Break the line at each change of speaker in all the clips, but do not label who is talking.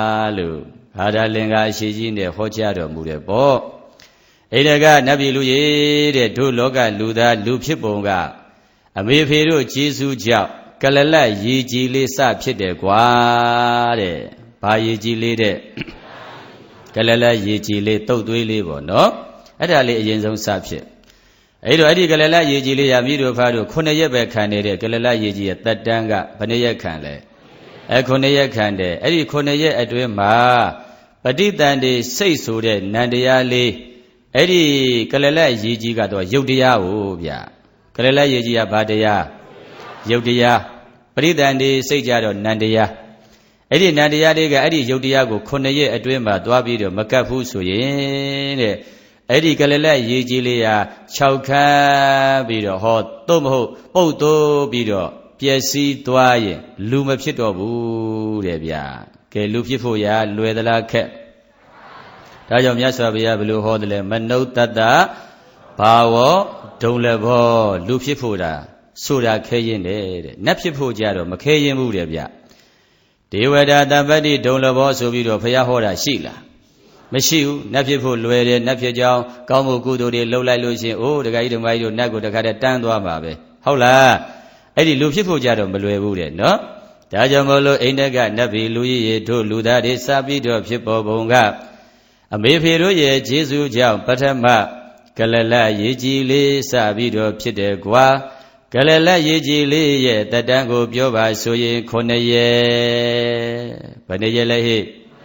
လို့ဘာသာလင်္ကာအရှိကြီးနဲ့ဟောကြားတော်မူတယ်ပေါ့အဲ့ဒါကနတ်ပြည်လူကြီးတဲ့တို့လောကလူသားလူဖြစ်ပုံကအမေဖေတို့ကျေးဇူးကြောင့်ကလလရေကြီးလေးစဖြစ်တယ်ကွာတဲ့ဘာရေကြီးလေးတဲ့ကလလရေကြီးလေးတုတ်သွေးလေးပေါ့နော်အဲ့ဒါလေးအရင်ဆုံးစဖြစ်အဲ့တော့အဲ့ဒီကလလရေကြီးလေးရမိတို့ဖားတို့9ရက်ပဲခံနေတဲ့ကလလရေကြီးရဲ့တက်တန်းကဘယ်နှရက်ခံလဲ9ရက်ခံတယ်အဲ့ဒီ9ရက်အတွင်းမှာပဋိသန္ဓေစိတ်ဆိုတဲ့နန္တရားလေးအဲ့ဒီကလလရေကြီးကတော့ယုတ်တရားကိုဗျကလလရေကြီးကဘာတရားယုတ်တရားပဋိသန္ဓေစိတ်ကြတော့နန္တရားအဲ့ဒီနန္တရားလေးကအဲ့ဒီယုတ်တရားကို9ရက်အတွင်းမှာသွားပြီးတော့မကတ်ဘူးဆိုရင်တဲ့အဲ့ဒီကလလရေကြီးလေးဟာ6ခန်းပြီးတော့ဟောသို့မဟုတ်ပုတ်သို့ပြီးတော့ပျက်စီးသွားရင်လူမဖြစ်တော့ဘူးတဲ့ဗျာကဲလူဖြစ်ဖို့ရာလွယ်သလားခက်ဒါကြောင့်မြတ်စွာဘုရားဘယ်လိုဟောတယ်လဲမနုဿတ္တဘာဝဒုံလဘောလူဖြစ်ဖို့တာဆိုတာခဲရင်တဲ့နတ်ဖြစ်ဖို့ကြတော့မခဲရင်ဘူးတဲ့ဗျဒေဝတာတပ္ပတိဒုံလဘောဆိုပြီးတော့ဘုရားဟောတာရှိလားမရှိဘူးနတ်ဖြစ်ဖို့လွယ်တယ်နတ်ဖြစ်ကြောင်းကောင်းမှုကုသိုလ်တွေလုပ်လိုက်လို့ရှိရင်အိုးဒကာကြီးဒကာကြီးတို့နတ်ကိုတခါတည်းတန်းသွားမှာပဲဟုတ်လားအဲ့ဒီလူဖြစ်ဖို့ကြတော့မလွယ်ဘူးတဲ့နော်ဒါကြောင့်မို့လို့အိန္ဒကနတ်ပြည်လူကြီးရေတို့လူသားတွေစပြီးတော့ဖြစ်ပေါ်ပုံကအမေဖေတို့ရဲ့ကျေးဇူးကြောင့်ပထမကလလရေကြီးလေးစပြီးတော့ဖြစ်တယ်ကွာကလလရေကြီးလေးရဲ့တတန်းကိုပြောပါဆိုရင်9ရက်ဘယ်နှရက်လဲဟိ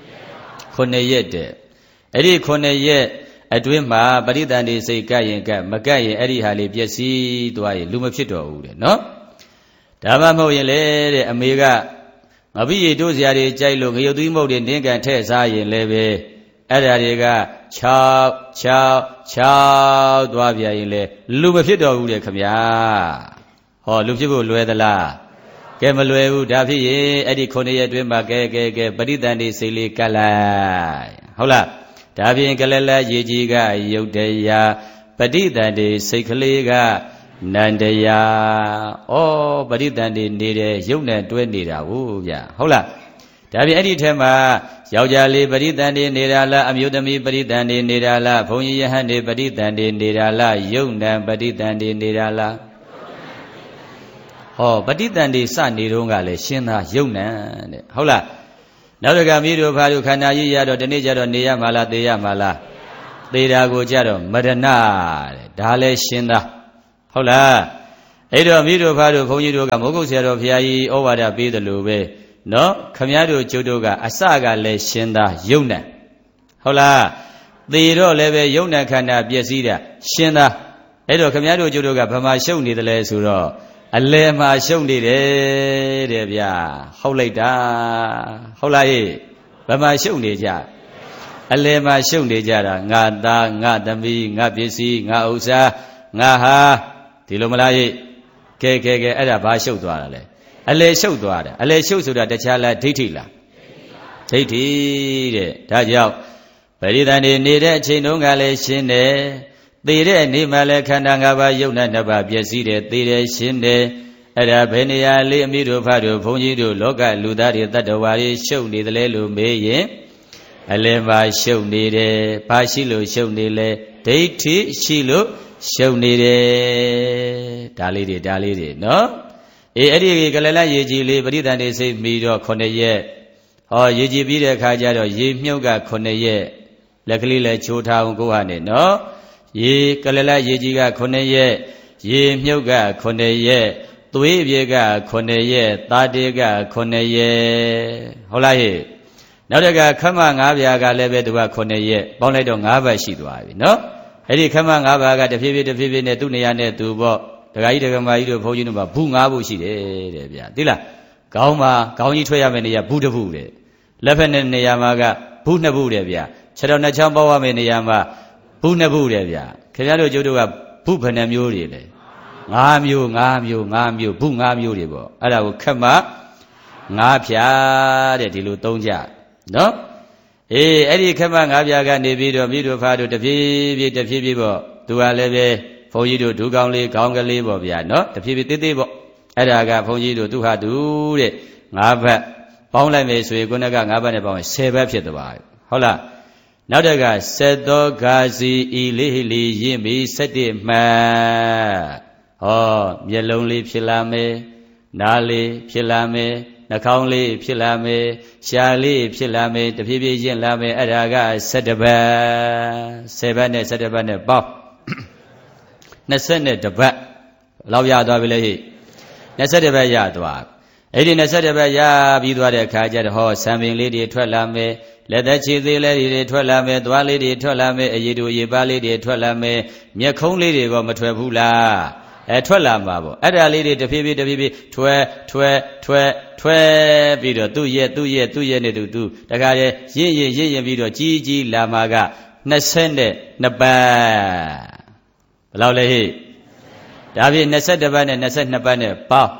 9ရက်တဲ့အဲ့ဒီ9ရက်အတွင်းမှာပရိသန္တိစိတ်ကပ်ရင်ကပ်မကပ်ရင်အဲ့ဒီဟာလေးပျက်စီးသွားရင်လူမဖြစ်တော့ဘူးတဲ့နော်ဒါမှမဟုတ်ရင်လေတဲ့အမေကငပိရီတို့စရာတွေကြိုက်လို့ငရုတ်သီးမုတ်တွေနင်းကန်ထဲ့စားရင်လည်းပဲအဲ့ဓာတွေက6သွားပြရင်လေလူမဖြစ်တော့ဘူးတဲ့ခမညာဟောလူဖြစ်ဖို့လွယ်သလားကဲမလွယ်ဘူးဒါဖြစ်ရင်အဲ့ဒီ9ရက်အတွင်းမှာကဲပရိသန္တိစိတ်လေးကပ်လိုက်ဟုတ်လားဒါဖြင့်ကလလရေကြီးကယုတ်တရားပဋိသန္ဓေစိတ်ကလေးကနန္တရားဩပဋိသန္ဓေနေတယ်ယုတ်နဲ့တွဲနေတာဟုတ်ဗျဟုတ်လားဒါဖြင့်အဲ့ဒီထဲမှာယောက်ျားလေးပဋိသန္ဓေနေတာလားအမျိုးသမီးပဋိသန္ဓေနေတာလားဘုန်းကြီးယဟန်တွေပဋိသန္ဓေနေတာလားယုတ်နံပဋိသန္ဓေနေတာလားဟောပဋိသန္ဓေစနေတုန်းကလည်းရှင်းသားယုတ်နံတဲ့ဟုတ်လားနောက်တကမိတို့ဖာတို့ခန္ဓာကြီးရတော့ဒီနေ့ကျတော့နေရမှာလားသေရမှာလားသေတာကိုကြတော့မရဏတဲ့ဒါလည်းရှင်းသားဟုတ်လားအဲ့တော့မိတို့ဖာတို့ဘုန်းကြီးတို့ကမိုးကုတ်ဆရာတော်ဘုရားကြီးဩဝါဒပေးတယ်လို့ပဲနော်ခမည်းတော်ကျုပ်တို့ကအစကလည်းရှင်းသားယုံနံဟုတ်လားသေတော့လည်းပဲယုံနံခန္ဓာပျက်စီးတာရှင်းသားအဲ့တော့ခမည်းတော်ကျုပ်တို့ကဘာမှရှုပ်နေတယ်လဲဆိုတော့အလယ်မှာရှုပ်နေတယ်တဲ့ဗျာဟုတ်လိုက်တာဟုတ်လားဟိဘာမှရှုပ်နေကြအလယ်မှာရှုပ်နေကြတာငါသားငါသမီးငါပစ္စည်းငါဥစ္စာငါဟာဒီလိုမလားဟိကဲအဲ့ဒါဘာရှုပ်သွားတာလဲအလယ်ရှုပ်သွားတယ်အလယ်ရှုပ်ဆိုတာတခြားလားဒိဋ္ဌိလားဒိဋ္ဌိတဲ့ဒါကြောင့်ပရိသန္ဓေနေတဲ့အချိန်တုန်းကလည်းရှင်းတယ်သေတဲ့နေ့မှလည်းခန္ဓာ၅ပါးယုတ်နဲ့နှစ်ပါးပျက်စီးတယ်သေတယ်ရှင်းတယ်အဲ့ဒါဘယ်နေရာလေးအမိတို့ဖတ်တို့ဘုန်းကြီးတို့လောကလူသားတွေတတ္တဝါတွေရှုပ်နေတယ်လေလို့မေးရင်အလယ်မှာရှုပ်နေတယ်ဘာရှိလို့ရှုပ်နေလဲဒိဋ္ဌိရှိလို့ရှုပ်နေတယ်ဒါလေးတွေနော်အဲ့ဒီကလလရေကြီးလေးပရိသန္တိစိတ်ပြီးတော့9ရက်ဟောရေကြီးပြီးတဲ့အခါကျတော့ရေမြုပ်က9ရက်လက်ကလေးလည်းချိုးထားအောင်ကိုဟာနဲ့နော်ရေကလလရေကြီးက9ရက်ရေမြုပ်က9ရက်သွေးပြေက9ရက်သားတေက9ရက်ဟုတ်လားဟဲ့နောက်တကခမ9ပြားကလည်းပဲသူက9ရက်ပေါင်းလိုက်တော့9ဘတ်ရှိသွားပြီနော်အဲ့ဒီခမ9ပါးကတဖြည်းဖြည်းနဲ့သူ့နေရာနဲ့သူပေါ့ဒကာကြီးဒကာမကြီးတို့ဘုန်းကြီးတို့မှာဘူး9ဘူးရှိတယ်တဲ့ဗျာသိလားခေါင်းကြီးထွက်ရမယ့်နေရာဘူးတစ်ဘူးတဲ့လက်ဖက်နဲ့နေရာမှာကဘူး2ဘူးတဲ့ဗျာခြေတော်နှစ်ချောင်းပေါက်ရမယ့်နေရာမှာဘူး2ဘူးတဲ့ဗျာခင်ဗျားတို့ကျုပ်တို့ကဘူးဘယ်နှမျိုးတွေလဲ5မျိုးဘူး5မျိုးတွေပေါ့အဲ့ဒါကိုခက်မှ9ဖြာတဲ့ဒီလိုသုံးကြနော်အဲ့ဒီခက်မှ9ဖြာကနေပြီးတော့မိတို့ဖားတို့တဖြည်းဖြည်းပေါ့သူကလည်းပဲဘုန်းကြီးတို့ဒုကောင်းလေးခေါင်းကလေးပေါ့ဗျာနော်တဖြည်းဖြည်းသေးပေါ့အဲ့ဒါကဘုန်းကြီးတို့သူဟာသူတဲ့9ဘတ်ပပေါင်းလိုက်မယ်ဆိုရင်ခုနက9ဘတ်နဲ့ပေါင်းရင်10ဘတ်ဖြစ်သွားပြီဟုတ်လားနောက်တကစက်သောဂါစီဤလေးလေးရင့်ပြီး17မှတ်ဟောမျက်လုံးလေးဖြစ်လာမယ်နားလေးဖြစ်လာမယ်နှာခေါင်းလေးဖြစ်လာမယ်ရှားလေးဖြစ်လာမယ်တဖြည်းဖြည်းရင့်လာမယ်အဲ့ဒါက17ဘတ်10ဘတ်နဲ့17ဘတ်နဲ့ပေါင်း22ဘတ်လောက်ရသွားပြီလေဟိ22ဘတ်ရသွားအဲ့ဒီ22ဘတ်ရပြီးသွားတဲ့အခါကျတော့ဟောဆံပင်လေးတွေထွက်လာမယ်လက်သက်ခြေသေးလေးတွေထွက်လာမယ်သွားလေးတွေထွက်လာမယ်အရည်တို့ရေပါလေးတွေထွက်လာမယ်မျက်ခုံးလေးတွေကမထွက်ဘူးလားထွက်လာမှာပေါ့အဲ့ဒါလေးတွေတဖြည်းဖြည်းထွက်ပြီးတော့သူ့ရဲ့နဲ့သူတခါလေရင့်ပြီးတော့ကြီးလာမှာက22ပတ်ဘယ်လောက်လဲဟိဒါဖြင့်22ပတ်နဲ့22ပတ်နဲ့ပေါင်း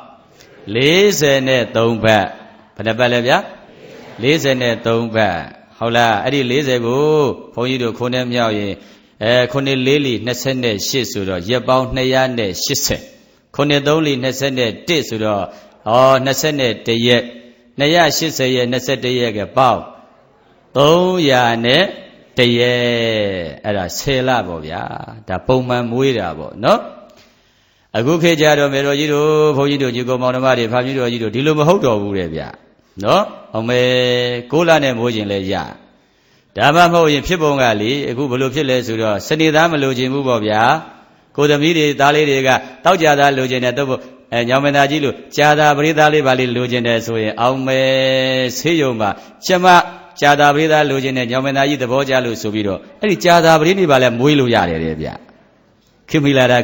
43ပတ်ဘယ်နှပတ်လဲဗျာ43ပတ်ဟုတ်လားအဲ့ဒီ40ကိုဘုန်းကြီးတို့ခုနဲ့မြောက်ရင်ခုနှစ်4လီ28ဆိုတော့ရက်ပေါင်း280ခုနှစ်3လီ21ဆိုတော့21ရက်280ရက်21ရက်ကပေါင်း300နဲ့1ရက်အဲ့ဒါ10လပေါ့ဗျာဒါပုံမှန်မွေးတာပေါ့နော်အခုခေတ်ကြတော့မေတော်ကြီးတို့ဘုန်းကြီးတို့ညီကောင်မောင်နှမတွေဖာကြီးတော်ကြီးတို့ဒီလိုမဟုတ်တော်ဘူးတဲ့ဗျာနော်အောင်မေ6လနဲ့မိုးခြင်းလဲရဒါမှမဟုတ်ရင်ဖြစ်ပုံကလေအခုဘလို့ဖြစ်လဲဆိုတော့စနေသားမလိုချင်ဘူးပေါ့ဗျာကိုသမီးတွေသားလေးတွေကတောက်ကြသားလိုချင်တယ်တော့ညောင်မင်းသားကြီးလို့ကြာသာပရိသလေးပါလေးလိုချင်တယ်ဆိုရင်အောင်မေဆေးရုံမှာကျမကြာသာပရိသလိုချင်တယ်ညောင်မင်းသားကြီးသဘောကျလို့ဆိုပြီးတော့အဲ့ဒီကြာသာပရိနေပါလဲမွေးလို့ရတယ်တဲ့ဗျခင်မိလာတာ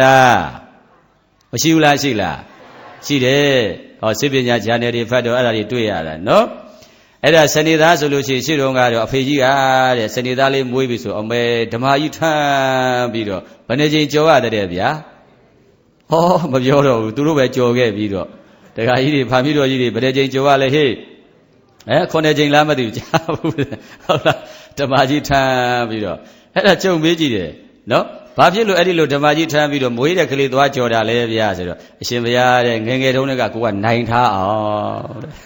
မရှိဘူးလားရှိလားရှိတယ်ဟောစိပညာဂျာနယ်တွေဖတ်တော့အဲ့ဒါတွေတွေ့ရတာနော်အဲ့ဒါစနေသားဆိုလို့ရှိရင်ရှေ့တုန်းကတော့အဖေကြီးကတဲ့စနေသားလေးမွေးပြီဆိုအမေဓမ္မကြီးထမ်းပြီးတော့ဘယ်နှချိန်ကြော်ရတယ်ဗျာဟောမပြောတော့ဘူးသူတို့ပဲကြော်ခဲ့ပြီးတော့တခါကြီးတွေဖာမိတော်ကြီးတွေဘယ်နှချိန်ကြော်ရလဲဟေ့9ချိန်လားမသိဘူးကြားဘူးဟုတ်လားဓမ္မကြီးထမ်းပြီးတော့အဲ့ဒါကြုံမေးကြည့်တယ်နော်ဘာဖြစ်လို့အဲ့ဒီလိုဓမ္မကြီးထမ်းပြီးတော့မွေးတဲ့ကလေးသွားကြော်တာလဲဗျာဆိုတော့အရှင်ဘုရားတဲ့ငယ်ငယ်တုန်းကကိုကနိုင်ထားအောင်တဲ့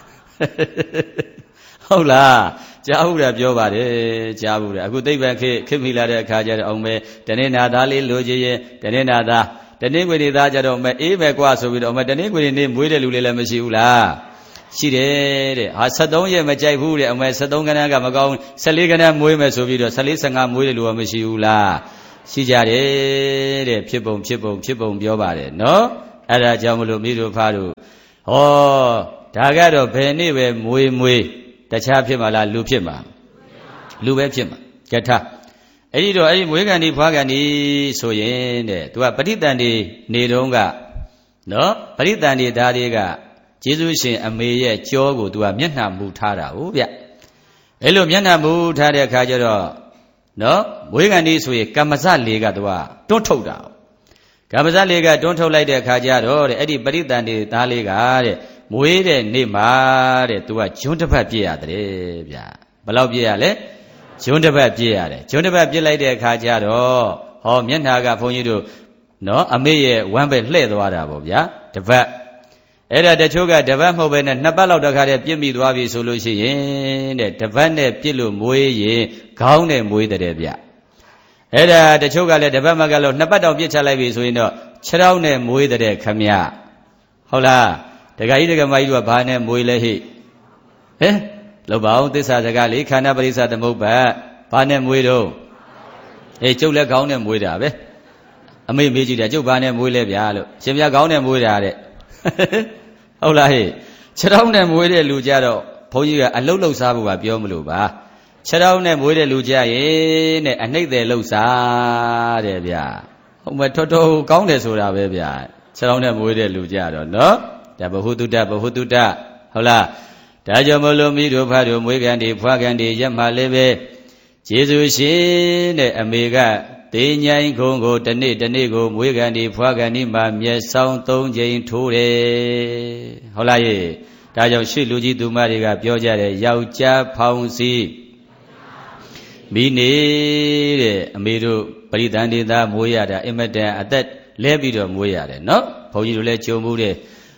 ဟုတ်လားကြားဘူးတယ်ပြောပါတယ်ကြားဘူးတယ်အခုသိပ္ပံခေမိလာတဲ့အခါကျတော့အောင်မဲတနေ့နာသားလေးလိုချင်ရင်တနေ့နာသားတနေ့ခွေသားကြတော့မဲအေးပဲကွာဆိုပြီးတော့မဲတနေ့ခွေနေ့မွေးတဲ့လူလေးလည်းမရှိဘူးလားရှိတယ်တဲ့ဟာ73ရက်မကြိုက်ဘူးတဲ့အမဲ73ခဏကမကောင်း14ခဏမွေးမယ်ဆိုပြီးတော့14 15မွေးတဲ့လူကမရှိဘူးလားရှိကြတယ်တဲ့ဖြစ်ပုံပြောပါတယ်နော်အဲ့ဒါကြောင့်မလို့မိတို့ဖားတို့ဟောဒါကတော့ဘယ်နေ့ပဲမွေးတခြားဖြစ်မှာလားလူဖြစ်မှာလူပဲဖြစ်မှာကြထားအဲ့ဒီတော့အဲ့ဒီမွေးကန်ဒီဖွားကန်ဒီဆိုရင်တဲ့သူကပဋိသန္ဓေနေတုန်းကနော်ပဋိသန္ဓေသားတွေကကျေးဇူးရှင်အမေရဲ့ကြောကိုသူကမျက်နှာမူထားတာဟုတ်ဗျအဲ့လိုမျက်နှာမူထားတဲ့အခါကျတော့နော်မွေးကန်ဒီဆိုရင်ကမ္မဇလေးကသူကတွန်းထုတ်တာကမ္မဇလေးကတွန်းထုတ်လိုက်တဲ့အခါကျတော့တဲ့အဲ့ဒီပဋိသန္ဓေသားလေးကတဲ့မွေးတဲ့နေ့မှာတဲ့သူကဂျွန်းတစ်ဖက်ပြည့်ရတယ်ဗျာဘယ်လောက်ပြည့်ရလဲဂျွန်းတစ်ဖက်ပြည့်ရတယ်ဂျွန်းတစ်ဖက်ပြည့်လိုက်တဲ့အခါကျတော့ဟောမျက်နှာကဘုန်းကြီးတို့နော်အမေရဲ့ဝမ်းပဲလှဲ့သွားတာပေါ့ဗျာတစ်ဖက်အဲ့ဒါတချို့ကတစ်ပတ်မဟုတ်ပဲနဲ့2ပတ်လောက်တခါတည်းပြစ်မိသွားပြီဆိုလို့ရှိရင်တဲ့တစ်ပတ်နဲ့ပြစ်လို့မွေးရင်ခေါင်းနဲ့မွေးတဲ့ဗျအဲ့ဒါတချို့ကလည်းတစ်ပတ်မကလို့2ပတ်တောင်ပြစ်ချလိုက်ပြီဆိုရင်တော့ခြေထောက်နဲ့မွေးတဲ့ခမဟုတ်လားတခါကြီးတခါမကြီးတို့ကဘာနဲ့မွေးလဲဟိလောက်ပါအောင်သစ္စာစကားလေးခန္ဓာပရိစ္ဆသမုပ္ပါဘာနဲ့မွေးတော့ကျုပ်လည်းခေါင်းနဲ့မွေးတာပဲအမေမေးကြည့်တာကျုပ်ဘာနဲ့မွေးလဲဗျာလို့ရှင်ပြခေါင်းနဲ့မွေးတာတဲ့ဟုတ်လားဟိခြေထောက်နဲ့မွေးတဲ့လူကြတော့ဘုန်းကြီးကအလုတ်လှုပ်စားဖို့ပါပြောမလို့ပါခြေထောက်နဲ့မွေးတဲ့လူကြရင်တဲ့အနှိမ့်တယ်လှုပ်စားတဲ့ဗျာဟုတ်မထော်ကောင်းတယ်ဆိုတာပဲဗျာခြေထောက်နဲ့မွေးတဲ့လူကြတော့နော်ဒါဘဟုတုတ္တဟုတ်လားဒါကြောင့်မလို့မိတို့ဖားတို့မွေးကန်ဒီဖွားကန်ဒီရက်မှလည်းပဲကျေးဇူးရှင်တဲ့အမေကတေញိုင်းခုံကိုတနေ့ကိုမွေးကန်ဒီဖွားကန်ဒီမှာမျက်စောင်း3ချိန်ထိုးတယ်ဟုတ်လားယေဒါကြောင့်ရှေ့လူကြီးသူမတွေကပြောကြတယ်ယောက်ျားဖောင်စီမိနေတဲ့အမေတို့ပရိသန္ဓေသားမွေးရတာအင်မတန်အသက်လဲပြီးတော့မွေးရတယ်နော်ဘုန်းကြီးတို့လည်းကြုံမှုတယ်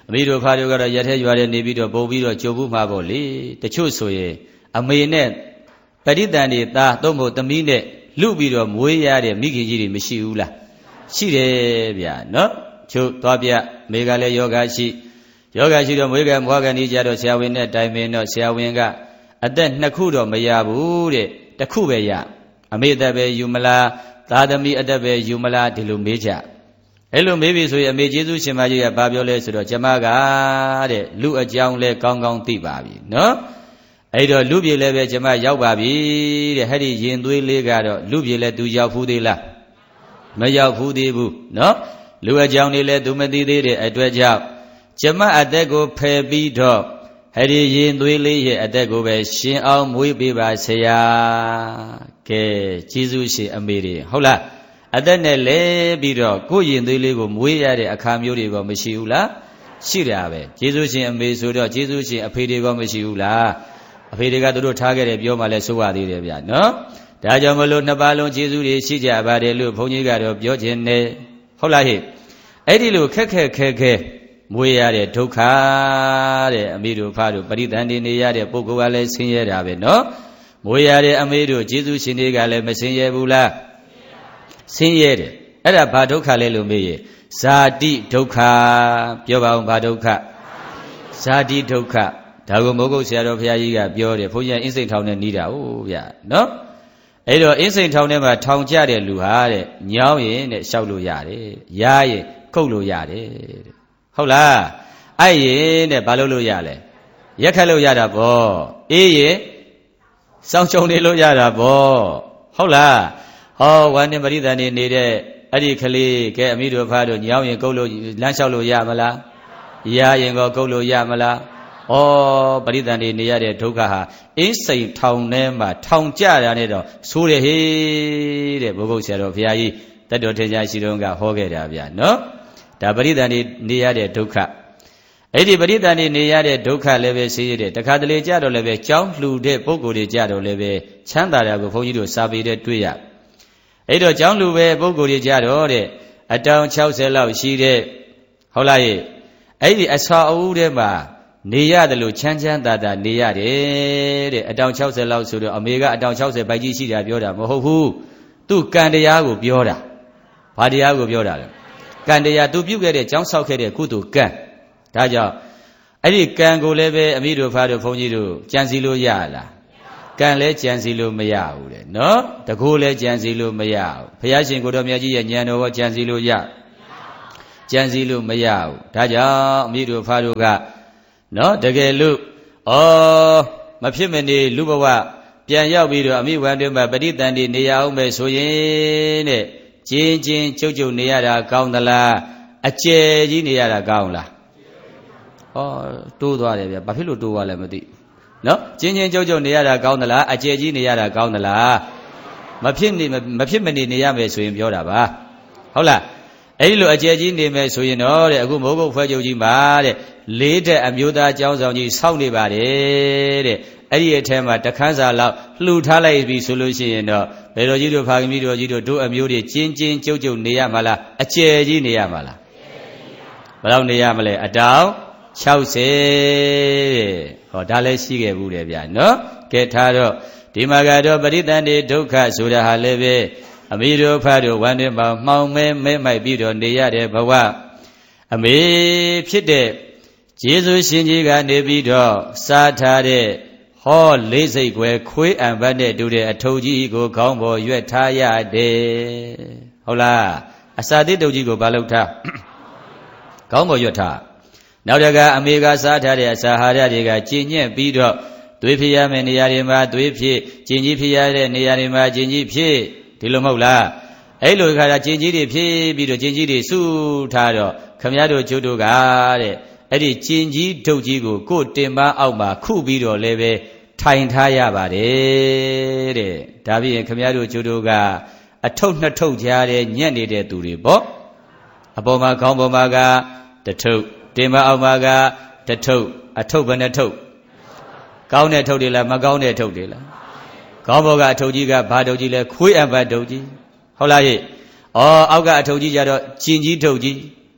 အမိတို့ဖာတို့ကတော့ရက်ထဲရွာထဲနေပြီးတော့ပို့ပြီးတော့ကြိုဘူးမှာပေါ့လေတချို့ဆိုရင်အမေနဲ့ပရိသန်တွေသားသို့မဟုတ်သမီးနဲ့လူပြီးတော့မွေးရတဲ့မိခင်ကြီးတွေမရှိဘူးလားရှိတယ်ဗျာနော်ချို့သွားပြမိကလည်းယောဂရှိတော့မွေးကမွားကနေကြတော့ဆရာဝန်နဲ့တိုင်ပင်တော့ဆရာဝန်ကအသက်2ခုတော့မရဘူးတဲ့တစ်ခုပဲရအမေအသက်ပဲယူမလားသားသမီးအသက်ပဲယူမလားဒီလိုမေးကြအဲ့လိုမေးပြီဆိုရင်အမေကျေးဇူးရှင်မကြီးကဘာပြောလဲဆိုတော့ကျမကတဲ့လူအကြောင်းလဲကောင်းကောင်းသိပါပြီနော်အဲ့တော့လူပြေလည်းပဲကျမရောက်ပါပြီတဲ့ဟဲ့ဒီရင်သွေးလေးကတော့လူပြေလည်းသူရောက်ဘူးသေးလားမရောက်ဘူးသေးဘူးနော်လူအကြောင်းတွေလည်းသူမသိသေးတဲ့အတွက်ကြောင့်ကျမအသက်ကိုဖယ်ပြီးတော့ဟဲ့ဒီရင်သွေးလေးရဲ့အသက်ကိုပဲရှင်အောင်မွေးပေးပါဆရာကဲကျေးဇူးရှင်အမေတွေဟုတ်လားအသက်နဲ့လဲပြီးတော့ကိုယ်ရင်သွေးလေးကိုမွေးရတဲ့အခါမျိုးတွေကမရှိဘူးလားရှိတာပဲကျေးဇူးရှင်အမေဆိုတော့ကျေးဇူးရှင်အဖေတွေကမရှိဘူးလားအဖေတွေကတို့ထားခဲ့တယ်ပြောမှလဲဆိုရသေးတယ်ဗျာနော်ဒါကြောင့်မလို့နှစ်ပါးလုံးကျေးဇူးတွေရှိကြပါတယ်လို့ဘုန်းကြီးကတော့ပြောခြင်းနဲ့ဟုတ်လားဟိအဲ့ဒီလိုခက်ခဲမွေးရတဲ့ဒုက္ခတဲ့အမိတို့ဖားတို့ပရိသန်တွေနေရတဲ့ပုဂ္ဂိုလ်ကလည်းဆင်းရဲတာပဲနော်မွေးရတဲ့အမေတို့ကျေးဇူးရှင်တွေကလည်းမဆင်းရဲဘူးလားဆင်းရဲတယ်အဲ့ဒါဘာဒုက္ခလဲလို့မေးရင်ဇာတိဒုက္ခပြောပါဦးဘာဒုက္ခဇာတိဒုက္ခဒါကိုမိုးကုတ်ဆရာတော်ဘုရားကြီးကပြောတယ်ဘုန်းကြီးကအင်းစိန်ထောင်နဲ့နီးတာဟုတ်ဗျာနော်အဲ့တော့အင်းစိန်ထောင်ထဲမှာထောင်ကြတဲ့လူဟာတဲ့ညောင်းရင်တဲ့ရှောက်လို့ရတယ်ရားရင်ခုတ်လို့ရတယ်တဲ့ဟုတ်လားအဲ့ရင်တဲ့ဘာလို့ရလဲရက်ခတ်လို့ရတာပေါ့အေးရင်စောင်းချုံနေလို့ရတာပေါ့ဟုတ်လားဟောဝန္နေပရိသန်နေနေတဲ့အဲ့ဒီကလေးကဲအမိတို့ဖားတို့ညောင်းရင်ကုတ်လို့လမ်းလျှောက်လို့ရမလားရရင်ကောကုတ်လို့ရမလားဩပရိသန်နေရတဲ့ဒုက္ခဟာအင်းစိန်ထောင်ထဲမှာထောင်ကြတာနဲ့တော့ဆိုးတယ်ဟေးတဲ့ဘုဂုတ်ဆရာတော်ဘုရားကြီးတတ်တော်ထေချာရှိတော်ကဟောခဲ့တာဗျာနော်ဒါပရိသန်နေရတဲ့ဒုက္ခအဲ့ဒီပရိသန်နေရတဲ့ဒုက္ခလည်းပဲရှိရတယ်တခါတလေကြတော့လည်းပဲကြောင်းလှူတဲ့ပုဂ္ဂိုလ်တွေကြတော့လည်းပဲချမ်းသာတာကိုဘုန်းကြီးတို့စာပေတဲ့တွေ့ရအဲ့တော့ကြောင်းလှူပဲပုဂ္ဂိုလ်တွေကြတော့တဲ့အတောင်60လောက်ရှိတဲ့ဟုတ်လားရဲ့အဲ့ဒီအစာအုပ်ထဲမှာနေရတယ်လို့ချမ်းချမ်းသာသာနေရတယ်တဲ့အတောင်60လောက်ဆိုတော့အမေကအတောင်60ပိုက်ကြီးရှိတာပြောတာမဟုတ်ဘူးသူကံတရားကိုပြောတာဘာတရားကိုပြောတာလဲကံတရားသူပြုခဲ့တဲ့ကြောင်းဆောက်ခဲ့တဲ့ကုသိုလ်ကံဒါကြောင့်အဲ့ဒီကံကိုလည်းပဲအမိတို့ဖားတို့ဘုန်းကြီးတို့ကြံစည်လို့ရလားကံလည်းကြံစည်လို့မရဘူးတဲ့နော်တကူလည်းကြံစည်လို့မရဘူးဘုရားရှင်ကိုတော်မြတ်ကြီးရဲ့ဉာဏ်တော်ကိုကြံစည်လို့ရကြံစည်လို့မရဘူးဒါကြောင့်အမိတို့ဖားတို့ကနော်တကယ်လို့မဖြစ်မနေလူဘဝပြန်ရောက်ပြီးတော့အမိဝန္တွင်မှာပဋိသန္တိနေရအောင်ပဲဆိုရင်တဲ့ကျင်းကျုပ်နေရတာကောင်းသလားအကျယ်ကြီးနေရတာကောင်းလားတိုးသွားတယ်ဗျဘာဖြစ်လို့တိုးသွားလဲမသိနော်ကျင်းကျုပ်နေရတာကောင်းသလားအကျယ်ကြီးနေရတာကောင်းသလားမဖြစ်မနေနေရမယ်ဆိုရင်ပြောတာပါဟုတ်လားအဲ့ဒီလိုအကျယ်ကြီးနေမယ်ဆိုရင်တော့တဲ့အခုမိုးကုတ်ဖွဲချုပ်ကြီးမှာတဲ့လေးတဲ့အမျိုးသားကျောင်းဆောင်ကြီးစောင့်နေပါတယ်တဲ့အဲ့ဒီအထဲမှာတခန်းစာလောက်လှူထားလိုက်ပြီဆိုလို့ရှိရင်တော့ဘယ်တော်ကြီးတို့ဖာခင်ကြီးတို့အမျိုးတွေကျင်းကျုပ်နေရမှာလားအကျယ်ကြီးနေရမှာလားဘယ်လောက်နေရမလဲအတောင်60ဟောဒါလည်းရှိခဲ့ဘူးတယ်ဗျာနော်ကဲထားတော့ဒီမှာကတော့ပရိသန္တိဒုက္ခဆိုတာဟာလည်းပဲအမိတို့ဖားတို့ဝမ်းတွင်မှာမှောင်မဲမိုက်ပြီးတော့နေရတဲ့ဘဝအမေဖြစ်တဲ့ယေရှုရှင်ကြီးကနေပြီးတော့စားထားတဲ့ဟောလေးစိတ်ွယ်ခွေးအံပတ်နဲ့တူတဲ့အထုပ်ကြီးကိုခေါင်းပေါ်ရွက်ထားရတယ်ဟုတ်လားအစာတိတုပ်ကြီးကိုဘာလုပ်ထားခေါင်းပေါ်ရွက်ထားနောက်တကအမေကစားထားတဲ့အစာဟာရတွေကကျင့်ညက်ပြီးတော့သွေးဖြစ်ရမယ့်နေရာတွေမှာသွေးဖြစ်ကျင်ကြီးဖြစ်ရတဲ့နေရာတွေမှာကျင်ကြီးဖြစ်ဒီလိုမဟုတ်လားအဲ့လိုခါကျကျင်ကြီးတွေဖြစ်ပြီးတော့ကျင်ကြီးတွေစုထားတော့ခမည်းတော်ကျုပ်တို့ကတဲ့အဲ့ဒီကျင်ကြီးဒုတ်ကြီးကိုတင်ပန်းအောက်မှာခုပြီးတော့လည်းပဲထိုင်ထားရပါတယ်တဲ့ဒါဖြင့်ခမည်းတော်ကျုပ်တို့ကအထုပ်နှစ်ထုပ်ကြားတဲ့ညက်နေတဲ့သူတွေပေါ့အပေါ်မှာခေါင်းပေါ်မှာကတထုပ်တင်ပန်းအောက်မှာကတထုပ်အထုပ်ဘယ်နှထုပ်ကောင်းတဲ့ထုပ်တွေလားမကောင်းတဲ့ထုပ်တွေလားခေါင်းပေါ်ကအထုပ်ကြီးကဘာထုပ်ကြီးလဲခွေးအပတ်ထုပ်ကြီးဟုတ်လားဟိအောက်ကအထုပ်ကြီးကြတော့ကျင်ကြီးထုပ်ကြီးကျ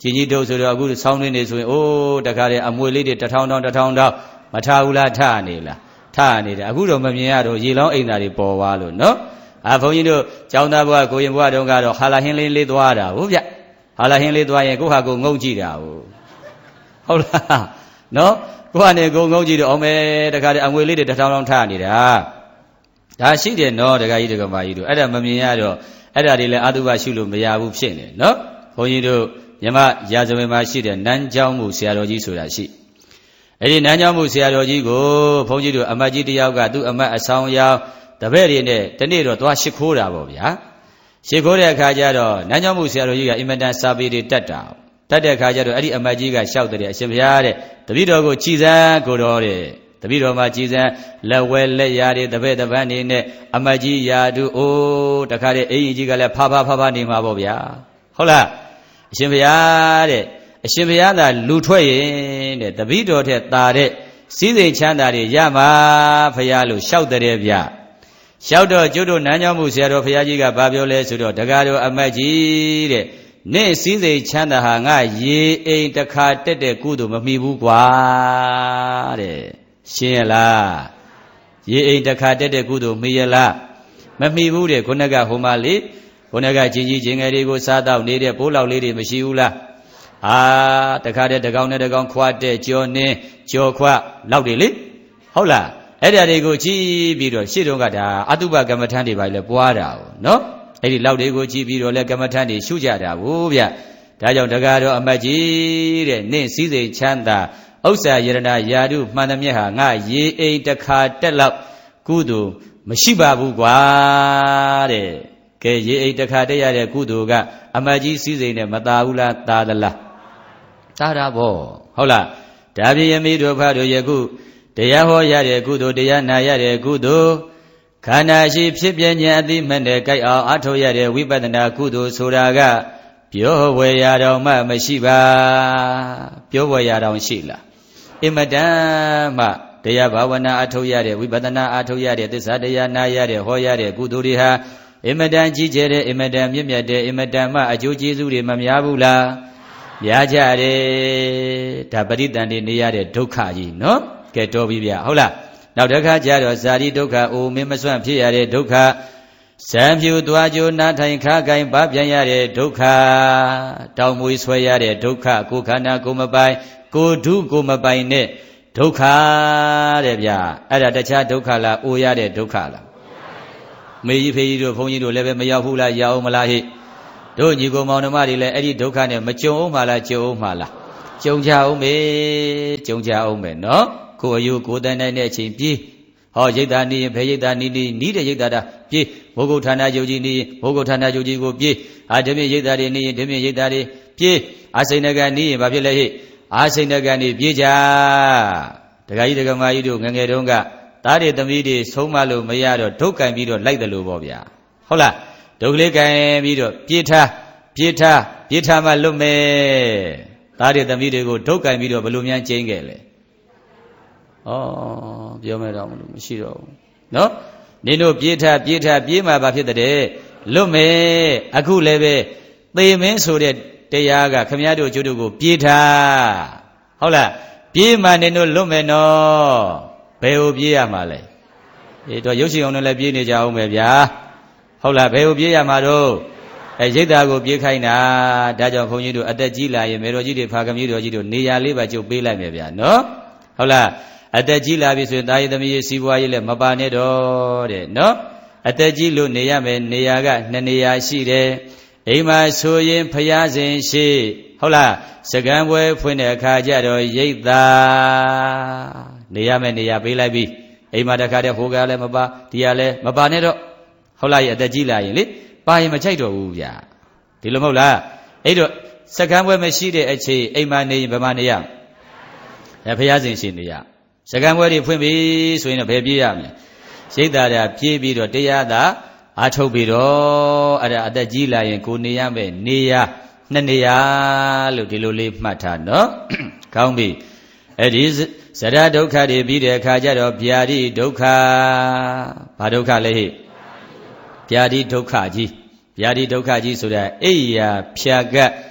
ကြီးတုပ်ဆိုတော့အခုဆောင်းနေဆိုရင်အိုးတခါတည်းအမွေလေးတွေ1000 တောင်းမထားဘူးလားထနေလားထနေတယ်အခုတော့မမြင်ရတော့ရေလောင်းအိမ်သားတွေပေါ်သွားလို့နော်ဘုန်းကြီးတို့ကျောင်းသားဘုရားကိုရင်ဘုရားတုန်းကတော့ဟာလာဟင်းလေးသွားတာဟုတ်ဗျဟာလာဟင်းလေးသွားရင်ကိုဟာကိုငုံကြည့်တာဟုတ်လားနော်ကိုဟာနဲ့ကိုငုံကြည့်တော့အောင်မဲတခါတည်းအမွေလေးတွေ1000 တောင်းထနေတာဒါရှိတယ်နော်တခါကြီးတခါမကြီးတို့အဲ့ဒါမမြင်ရတော့အဲ့ဒါတွေလည်းအတုပရှုလို့မရဘူးဖြစ်နေနော်ဘုန်းကြီးတို့မြမရာဇဝင်မှာရှိတဲ့နန်းကျောင်းမှုဆရာတော်ကြီးဆိုတာရှိအဲ့ဒီနန်းကျောင်းမှုဆရာတော်ကြီးကိုဘုန်းကြီးတို့အမတ်ကြီးတယောက်ကသူ့အမတ်အဆောင်ရောက်တပည့်တွေနဲ့တနေ့တော့သွားရှ िख ိုးတာပေါ့ဗျာရှ िख ိုးတဲ့အခါကျတော့နန်းကျောင်းမှုဆရာတော်ကြီးကအင်မတန်စာပေတွေတတ်တဲ့အခါကျတော့အဲ့ဒီအမတ်ကြီးကလျှောက်တယ်အရှင်ဘုရားတဲ့တပည့်တော်ကိုကြည်စမ်းကိုတော်တဲ့တပည့်တော်မှာကြည်စမ်းလက်ဝဲလက်ရာတွေတပည့်တပန်းနေနဲ့အမတ်ကြီးရာတူအိုးတခါတည်းအင်ကြီးကလည်းဖာနေမှာပေါ့ဗျာဟုတ်လားအရှင်ဘုရားတဲ့အရှင်ဘုရားသာလူထွက်ရင်တဲ့တပည့်တော်ထက်သာတဲ့စည်းစိမ်ချမ်းသာတွေရမှာဘုရားလို့လျှောက်တဲ့ဗျလျှောက်တော့ကျွတ်တို့နန်းကျောင်းမှုဆရာတော်ဘုရားကြီးကဘာပြောလဲဆိုတော့တကားတော်အမတ်ကြီးတဲ့နေ့စည်းစိမ်ချမ်းသာဟာငါရေအိမ်တစ်ခါတက်တဲ့ကုသိုလ်မမီဘူးကွာတဲ့ရှင်းရလားရေအိမ်တစ်ခါတက်တဲ့ကုသိုလ်မီရလားမမီဘူးတဲ့ခုနကဟိုမှာလေခုနကချင်းငယ်တွေကိုစားတော့နေတဲ့ပိုးလောက်လေးတွေမရှိဘူးလားတခါတည်းတကောင်နဲ့တကောင်ခွာတဲ့ကြော်နှင်းကြော်ခွလောက်တွေလေဟုတ်လားအဲ့ဒါတွေကိုကြည့်ပြီးတော့ရှေ့တုန်းကဒါအတုပကမ္မထန်တွေပါလေပွားတာနော်အဲ့ဒီလောက်တွေကိုကြည့်ပြီးတော့လေကမ္မထန်တွေရှုကြတာဘူးဗျဒါကြောင့်တကားတော့အမတ်ကြီးတဲ့နင့်စည်းစိမ်ချမ်းသာဥစ္စာယရဏယာတုမှန်သမျှဟာငါရေအိမ်တစ်ခါတက်လောက်ကုသိုလ်မရှိပါဘူးကွာတဲ့ကဲရေအိမ်တစ်ခါတက်ရတဲ့ကုသိုလ်ကအမတ်ကြီးစည်းစိမ်နဲ့မသာဘူးလားသာသလားသာတာပေါ့ဟုတ်လားဒါဖြင့်ယမိတို့ဖားတို့ယခုတရားဟောရတဲ့ကုသိုလ်တရားနာရတဲ့ကုသိုလ်ခန္ဓာရှိဖြစ်ပြဉ္ဉံအသိမှန်တဲ့ကြိုက်အောင်အထောက်ရတဲ့ဝိပဿနာကုသိုလ်ဆိုတာကပြောဝယ်ရတော်မှမရှိပါပြောဝယ်ရတော်ရှိလားအမတန်မှတရားဘာဝနာအထောက်ရတဲ့ဝိပဿနာအထောက်ရတဲ့သစ္စာတရားနာရတဲ့ဟောရတဲ့ကုသိုလ်တွေဟာအမတန်ကြီးကျယ်တဲ့အမတန်မြင့်မြတ်တဲ့အမတန်မှအကျိုးကျေးဇူးတွေမများဘူးလားများကြတယ်ဒါပရိသန္တိနေရတဲ့ဒုက္ခကြီးနော်ကဲတော်ပြီဗျဟုတ်လားနောက်တစ်ခါကျတော့ဇာတိဒုက္ခအိုမင်းမစွန့်ဖြစ်ရတဲ့ဒုက္ခဇံဖြူသွားကြိုးနားထိုင်ခါကိုင်ပါပြန်ရတဲ့ဒုက္ခတောင်မွေဆွဲရတဲ့ဒုက္ခကိုခန္ဓာကိုမပိုင်ကိုဒုကိုမပိုင်နဲ့ဒုက္ခတဲ့ဗျအဲ့ဒါတခြားဒုက္ခလားအိုရတဲ့ဒုက္ခလားမေကြီးဖေကြီးတို့ဘုန်းကြီးတို့လည်းပဲမရောက်ဘူးလားရအောင်မလားဟိတို့ညီကိုမောင်နှမတွေလည်းအဲ့ဒီဒုက္ခနဲ့မကြုံအောင်မလားကြုံအောင်မလားကြုံကြအောင်မေနော်ကိုအယုကိုတန်တိုင်းတဲ့အချိန်ပြေးဟောရိတ်တာနေရင်ဘယ်ရိတ်တာနီးတဲ့ရိတ်တာပြေးဘုဂုဌာနယုတ်ကြီးနေရင်ဘုဂုဌာနယုတ်ကြီးကိုပြေးဓမြရိတ်တာတွေနေရင်ဓမြရိတ်တာတွေပြေးအာစိဏကနီးရင်ဘာဖြစ်လဲဟိအာစိဏကနီးပြေးကြဒကာကြီးဒကာမကြီးတို့ငငယ်တုန်းကသားတွေသမီးတွေဆုံးမလို့မရတော့ဒုက္ကံပြီးတော့လိုက်တယ်လို့ပေါ့ဗျာဟုတ်လားဒုက္ခလေးကံပြီးတော့ပြေးထားမှလွတ်မယ်သားတွေသမီးတွေကိုဒုက္ကံပြီးတော့ဘယ်လိုများကျင်းခဲ့လဲပြောမယ်တော့မလို့မရှိတော့ဘူးနော်နင်တို့ပြေးမှဘာဖြစ်တဲ့လွတ်မယ်အခုလည်းပဲသေမင်းဆိုတဲ့တရားကခမည်းတော်ကျိုးတို့ကိုပြေးထားဟုတ်လားပြေးမှနင်တို့လွတ်မယ်နော်ဘယ်ကိုပြေးရမှာလဲတော့ရုပ်ရှင်အောင်လည်းပြေးနေကြအောင်ပဲဗျာဟုတ်လားဘယ်ကိုပြေးရမှာတော့ရိတ်တာကိုပြေးခိုင်းတာဒါကြောင့်ခွန်ကြီးတို့အသက်ကြီးလာရင်မေတော်ကြီးတွေဖာကမကြီးတော်ကြီးတို့နေရာလေးပါကျုပ်ပေးလိုက်မယ်ဗျာနော်ဟုတ်လားအသက်ကြီးလာပြီဆိုရင်တာယသမီးစီးပွားရေးလည်းမပါနဲ့တော့တဲ့နော်အသက်ကြီးလို့နေရမယ်နေရာက2နေရာရှိတယ်အိမ်မှာဆိုရင်ဖျားစဉ်ရှိဟုတ်လားစကံပွဲဖွင့်တဲ့အခါကျတော့ရိတ်တာနေရမယ်နေရာပေးလိုက်ပြီအိမ်မှာတခါတည်းဟိုကလည်းမပါဒီကလည်းမပါနဲ့တော့ဟုတ်လားအသက်ကြီးလာရင်လေပါရင်မချိုက်တော့ဘူးဗျာဒီလိုမဟုတ်လားအဲ့တော့စကံပွဲမရှိတဲ့အချိန်အိမ်မှာနေရင်ဘယ်မှာနေရဖျားစဉ်ရှိနေရစကံပွဲတွေဖွင့်ပြီဆိုရင်တော့ဘယ်ပြေးရမလဲရိတ်တာပြေးပြီးတော့တရားသာအားထုတ်ပြီးတော့အဲ့ဒါအသက်ကြီးလာရင်ကိုနေရမယ်နေရ2နေရလို့ဒီလိုလေးမှတ်ထားနော်ကောင်းပြီအဲ့ဒီဇရဒုက္ခတွေပြီးတဲ့အခါကျတော့ဗျာတိဒုက္ခဘာဒုက္ခလဲဟိဗျာတိဒုက္ခကြီးဆိုတဲ့အိယာဖြာကတ်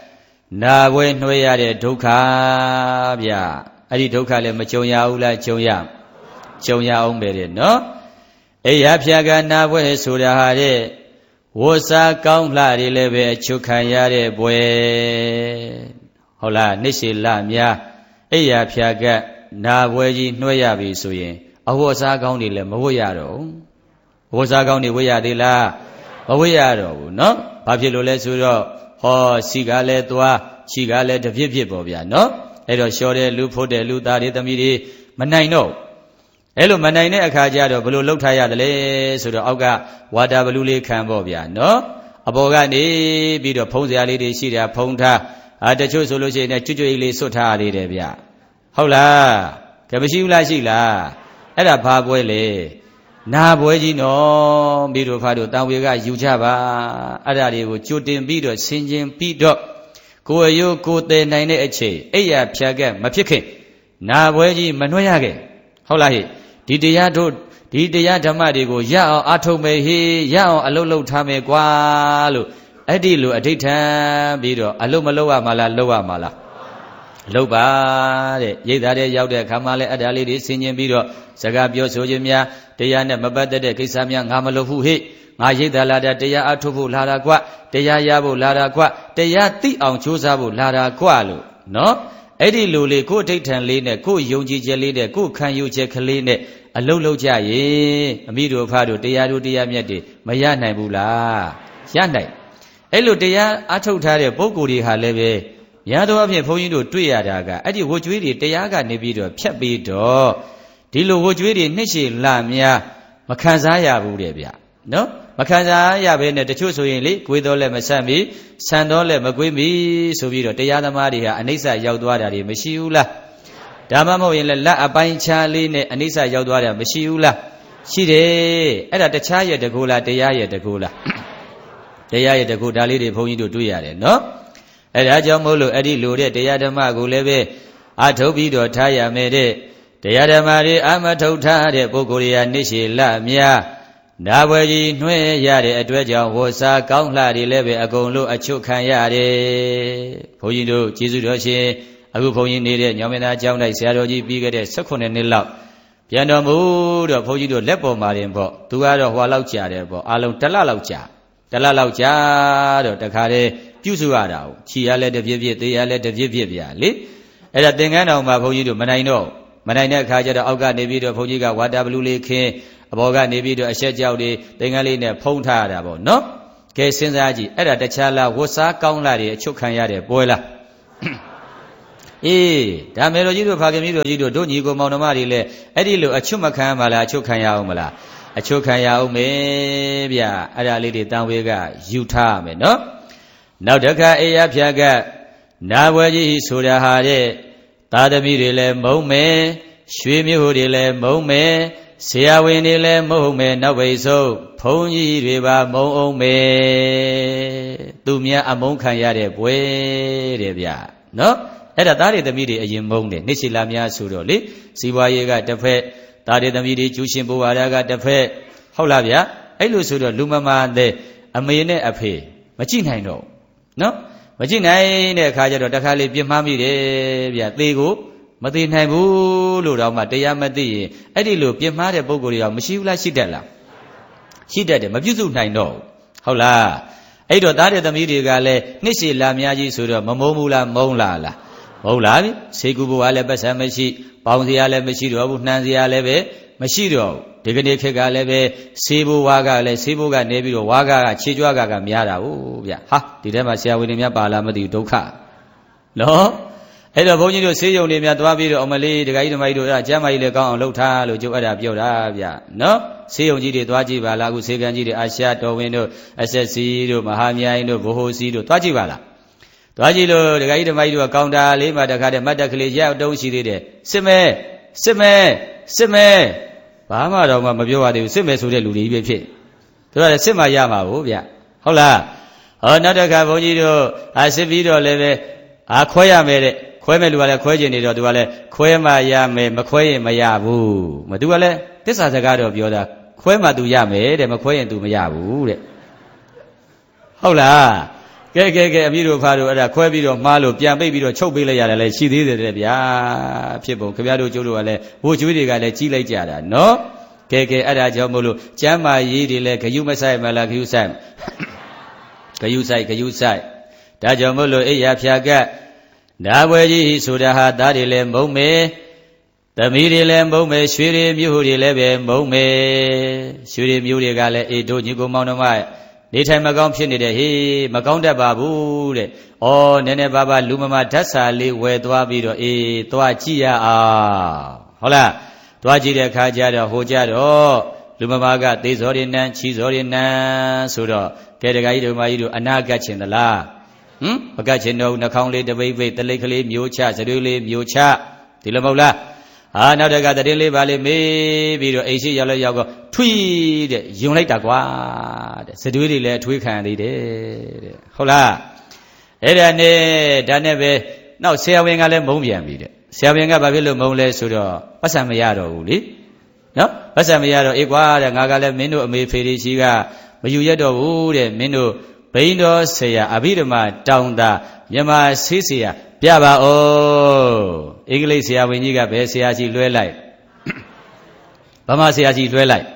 နာဘွယ်နှွေးရတဲ့ဒုက္ခဗျအဲ့ဒီဒုက္ခလည်းမကြုံရဘူးလားကြုံရအောင်ပဲတဲ့နော်အိယာဖြာကနာဘွယ်ဆိုတာဟာတဲ့ဝတ်စားကောင်းလှတွေလည်းပဲအချုပ်ခံရတဲ့ဘွယ်ဟုတ်လားနှစ်ရှည်လများအိယာဖြာကနာဘွယ်ကြီးနှွှဲရပြီဆိုရင်အဝတ်စားကောင်းတွေလည်းမဝတ်ရတော့ဘူးဝတ်စားကောင်းတွေဝတ်ရသေးလားမဝတ်ရတော့ဘူးနော်ဘာဖြစ်လို့လဲဆိုတော့ဟောစီကလည်းသွားခြိကလည်းတပြစ်ပြစ်ပေါ့ဗျာနော်အဲ့တော့လျှော်တဲ့လူဖို့တဲ့လူသားတွေသမီးတွေမနိုင်တော့အဲ့လိုမနိုင်တဲ့အခါကျတော့ဘယ်လိုလှုပ်ထားရတယ်လဲဆိုတော့အောက်ကဝါတာဘလူးလေးခံပေါ့ဗျာနော်အပေါ်ကနေပြီးတော့ဖုံးစရာလေးတွေရှိတာဖုံးထားတချို့ဆိုလို့ရှိရင်ကျွတ်ကျွတ်လေးဆွတ်ထားရသေးတယ်ဗျဟုတ်လားကဲမရှိဘူးလားရှိလားအဲ့ဒါဘာပွဲလဲနာပွဲကြီးနော်ပြီးတော့ဖားတို့တန်ဝေကယူကြပါအဲ့ဒါတွေကိုကြိုတင်ပြီးတော့ဆင်ခြင်ပြီးတော့ကိုယ်ရိုးကိုယ်သေးနိုင်တဲ့အချိန်အိယာဖြာကက်မဖြစ်ခင်နာပွဲကြီးမနှွှဲရခဲ့ဟုတ်လားဟိဒီတရားတို့ဒီတရားဓမ္မတွေကိုရအောင်အထုတ်မယ်ဟေးရအောင်အလုပ်လုပ်ထားမယ်ကွာလို့အဲ့ဒီလိုအဋိဋ္ဌံပြီးတော့အလုပ်မလုပ်ရမှာလားလုပ်ရမှာလားလုပ်ပါတဲ့ရိတ်သားတဲ့ရောက်တဲ့အခါမှလည်းအတ္တလေးတွေဆင်ခြင်ပြီးတော့စကားပြောဆိုခြင်းများတရားနဲ့မပတ်သက်တဲ့ကိစ္စများငါမလုပ်ဘူးဟေ့ငါရိတ်သားလာတဲ့တရားအထုတ်ဖို့လာတာကွတရားရဖို့လာတာကွတရားသိအောင်ကြိုးစားဖို့လာတာကွလို့နော်အဲ့ဒီလိုလေးကိုယ်အဋိဋ္ဌံလေးနဲ့ကိုယ်ယုံကြည်ချက်လေးနဲ့ကိုယ်ခံယူချက်ကလေးနဲ့အလုပ်လုပ်ကြရင်အမိတို့ဖားတို့တရားတို့တရားမြတ်တွေမရနိုင်ဘူးလားရနိုင်အဲ့လိုတရားအထုတ်ထားတဲ့ပုဂ္ဂိုလ်တွေဟာလည်းပဲများသောအားဖြင့်ဘုန်းကြီးတို့တွေ့ရတာကအဲ့ဒီဝတ်ကြွေးတွေတရားကနေပြီးတော့ဖြတ်ပြီးတော့ဒီလိုဝတ်ကြွေးတွေနှစ်ရှည်လများမခံစားရဘူးတဲ့ဗျနော်မခံစားရဘဲနဲ့တချို့ဆိုရင်လေကိုယ်တော်လည်းမဆန့်မီဆန်တော်လည်းမကွေးမီဆိုပြီးတော့တရားသမားတွေဟာအနိစ္စရောက်သွားတာတွေမရှိဘူးလားဒါမှမဟုတ်ရင်လည်းလက်အပိုင်းခြားလေးနဲ့အနိစ္စရောက်သွားတာမရှိဘူးလားရှိတယ်အဲ့ဒါတခြားရဲ့တကူလားတရားရဲ့တကူလားတရားရဲ့တကူဒါလေးတွေဘုန်းကြီးတို့တွေ့ရတယ်နော်အဲ့ဒါကြောင့်မို့လို့အဲ့ဒီလိုတဲ့တရားဓမ္မကိုလည်းပဲအထုတ်ပြီးတော့ထားရမယ်တဲ့တရားဓမ္မတွေအမထုတ်ထားတဲ့ပုဂ္ဂိုလ်ရာနှစ်ရှည်လများနာဘွယ်ကြီးနှွှဲရတဲ့အတွက်ကြောင့်ဝတ်စားကောင်းလှတွေလည်းပဲအကုန်လုံးအချုပ်ခံရတယ်ဘုန်းကြီးတို့ကျေးဇူးတော်ရှင်အခုဘုန်းကြီးနေတဲ့ညောင်မင်းသားကျောင်း၌ဆရာတော်ကြီးပြီးခဲ့တဲ့18နှစ်လောက်ပြန်တော်မူတော့ဘုန်းကြီးတို့လက်ပေါ်မှာတင်ပေါ့သူကတော့ဟွာလောက်ကြာတယ်ပေါ့အလုံးတစ်လလောက်ကြာတော့တခါတည်းပြုစုရတာကိုခြီရလဲတပြည့်ပြည့်သေးရလဲတပြည့်ပြည့်ဗျာလေအဲ့ဒါသင်္ကန်းတော်မှာဘုန်းကြီးတို့မနိုင်တဲ့အခါကျတော့အောက်ကနေပြီးတော့ဘုန်းကြီးကဝါတာဘလူးလေးခင်းအဘော်ကနေပြီးတော့အရှက်ကြောက်တွေသင်္ကန်းလေးနဲ့ဖုံးထားရတာပေါ့နော်ကဲစဉ်းစားကြည့်အဲ့ဒါတခြားလားဝတ်စားကောင်းလာတွေအချုပ်ခံရတဲ့ပွဲလားအေးဒါမေတော်ကြီးတို့ဖာခင်ကြီးတို့တို့ညီကိုမောင်နှမတွေလည်းအဲ့ဒီလိုအချုပ်မခံပါလားအချုပ်ခံရအောင်မလားအချုပ်ခံရအောင်မေဗျာအဲ့ဒါလေးတွေတန်ဝေကယူထားမယ်နော်နောက်တစ်ခါအေယဖြာကနာဘွယ်ကြီးဆိုတာဟာတဲ့သာသမီတွေလည်းမုံမယ်ရွှေမျိုးတွေလည်းမုံမယ်ဆရာဝန်တွေလည်းမုံမယ်နောက်ပိတ်ဆုံးဘုန်းကြီးတွေပါမုံအောင်မယ်သူများအမုန်းခံရတဲ့ဘွယ်တဲ့ဗျာနော်အဲ့ဒါသားတွေသမီးတွေအရင်မုံတယ်နှစ်ရှည်လာများဆိုတော့လေစီးပွားရေးကတစ်ဖက်သားတွေသမီးတွေကျူးရှင်ဘဝရာကတစ်ဖက်ဟုတ်လားဗျာအဲ့လိုဆိုတော့လူမမာတဲ့အမေနဲ့အဖေမကြည့်နိုင်တော့နော်မကြည့်နိုင်တဲ့အခါကျတော့တခါလေပြင်းမှားမိတယ်ဗျာသေကိုမသိနိုင်ဘူးလို့တော့မှတရားမသိရင်အဲ့ဒီလိုပြင်းမှားတဲ့ပုံကိုယ်တွေတော့မရှိဘူးလားရှိတတ်လားရှိတတ်တယ်မပြုစုနိုင်တော့ဟုတ်လားအဲ့တော့သားတဲ့သမီးတွေကလည်းနှစ်ရှည်လာများကြီးဆိုတော့မမုန်းဘူးလားမုန်းလားမဟုတ်လားဆေးကူဘွားလည်းပတ်စံမရှိပေါင်းစရာလည်းမရှိတော့ဘူးနှမ်းစရာလည်းပဲမရှိတော့ဒီကနေ့ခေတ်ကလည်းပဲဆေးဘိုးဝါကလည်းဆေးဘိုးကနေပြီးတော့ဝါကခြေကြွကများတာဟုတ်ဗျဟာဒီထဲမှာဆရာဝန်တွေများပါလားမသိဘူးဒုက္ခနော်အဲ့တော့ဘုန်းကြီးတို့ဆေးရုံတွေများသွားပြီးတော့အမလေးဒကာကြီးဓမ္မကြီးတို့အဲ့ဒါကျမ်းမာကြီးလည်းကောင်းအောင်လုပ်ထားလို့ကျုပ်အဲ့ဒါပြောတာဗျနော်ဆေးရုံကြီးတွေသွားကြည့်ပါလားအခုဆေးကန်းကြီးတွေအာရှတော်ဝင်တို့ SSC တို့မဟာမြိုင်တို့ဘိုဟိုစီတို့သွားကြည့်ပါလားသွားကြည့်လို့ဒကာကြီးဓမ္မကြီးတို့ကကောင်တာလေးမှတခါတည်းမတ်တက်ကလေးရောက်တုံးရှိသေးတယ်စစ်မဲဘာမှတော့မပြောရသေးဘူးစစ်မဲဆိုတဲ့လူတွေကြီးပဲဖြစ်သူကလည်းစစ်မှရမှာဘူးဗျဟုတ်လားဟောနောက်တစ်ခါဘုန်းကြီးတို့စစ်ပြီးတော့လည်းပဲခွဲရမယ်တဲ့ခွဲမဲ့လူကလည်းခွဲကျင်နေတော့သူကလည်းခွဲမှရမယ်မခွဲရင်မရဘူးသူကလည်းသစ္စာစကားတော့ပြောတာခွဲမှသူရမယ်တဲ့မခွဲရင်သူမရဘူးတဲ့ဟုတ်လားကဲအမိတို့ဖားတို့အဲ့ဒါခွဲပြီးတော့မှားလို့ပြန်ပိတ်ပြီးတော့ချုပ်ပေးလိုက်ရတယ်လေရှိသေးတယ်ဗျာဖြစ်ပုံခင်ဗျားတို့ကျိုးတို့ကလည်းဘိုးကျွေးတွေကလည်းကြီးလိုက်ကြတာနော်ကဲအဲ့ဒါကြောင့်မို့လို့ကျမ်းမာရေးတွေလည်းဂယုမဆိုင်မလားဂယုဆိုင်ဒါကြောင့်မို့လို့အိယာဖြာကဒါပွဲကြီးဆိုတာဟာသားတွေလည်းမုံမေသမီးတွေလည်းမုံမေရွှေတွေမြို့တွေလည်းပဲမုံမေရွှေတွေမြို့တွေကလည်းအေးတို့ညီကိုမောင်နှမနေထိုင်မကောင်းဖြစ်နေတဲ့ဟေးမကောင်းတတ်ပါဘူးတဲ့။ဩနည်းနည်းပါးပါးလူမမဓာတ်စာလေးဝယ်သွားပြီးတော့အေးသွားကြည့်ရအောင်ဟုတ်လားသွားကြည့်တဲ့အခါကျတော့ဟိုကြတော့လူမမကသေဇောရနံချီဇောရနံဆိုတော့ကဲတခါကြီးတို့မကြီးတို့အနာကတ်ချင်သလားမကတ်ချင်တော့နှာခေါင်းလေးတပိတ်ပိတ်တလိတ်ကလေးမျိုးချစရွေးလေးမျိုးချဒီလိုမဟုတ်လားနောက်တကတည်းလေးပါလေးမေးပြီးတော့အိမ်ရှိရောက်ရောက်တော့ထွီးတဲ့ယုံလိုက်တာကွာတဲ့စတွေးတွေလည်းအထွေးခံသေးတယ်တဲ့ဟုတ်လားအဲ့ဒါနဲ့ပဲနောက်ဆရာဝန်ကလည်းမုန်းပြန်ပြီတဲ့ဆရာဝန်ကဘာဖြစ်လို့မုန်းလဲဆိုတော့ပတ်စံမရတော့ဘူးလေနော်ပတ်စံမရတော့အေးကွာတဲ့ငါကလည်းမင်းတို့အမေဖေတွေရှိကမယူရတော့ဘူးတဲ့မင်းတို့ဘိန်းတော်ဆရာအဘိဓမ္မာတောင်တာမြန်မာဆေးဆရာပြပါဦးအင်္ဂလိပ်ဆရာဝန်ကြီးကဘယ်ဆရာကြီးလွှဲလိုက်ဗမာဆရာကြီးလွှဲလိုက်